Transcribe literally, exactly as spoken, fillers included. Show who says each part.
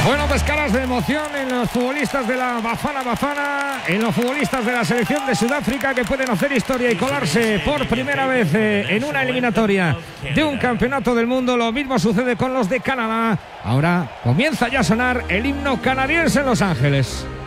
Speaker 1: Bueno, pues caras de emoción en los futbolistas de la Bafana Bafana, en los futbolistas de la selección de Sudáfrica, que pueden hacer historia y colarse por primera vez en una eliminatoria de un campeonato del mundo. Lo mismo sucede con los de Canadá. Ahora comienza ya a sonar el himno canadiense en Los Ángeles.